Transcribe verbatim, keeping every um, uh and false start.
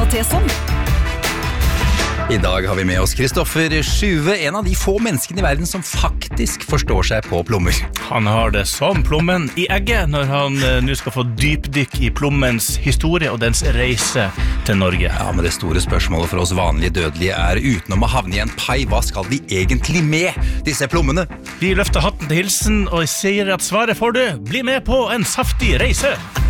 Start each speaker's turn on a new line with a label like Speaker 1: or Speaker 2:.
Speaker 1: til sånn.
Speaker 2: I dag har vi med oss Kristoffer Sjuve, en av de få menneskene i verden som faktisk forstår seg på plommer.
Speaker 3: Han har det som plommen i egget når han uh, nå skal få dypdykk i plommens historie og dens reise til Norge.
Speaker 2: Ja, men det store spørsmålet for oss vanlige dødelige er, utenom å havne i en pai, hva skal de egentlig med disse plommene?
Speaker 3: Vi løfter hatten til hilsen og sier at svaret får du. Bli med på en saftig reise!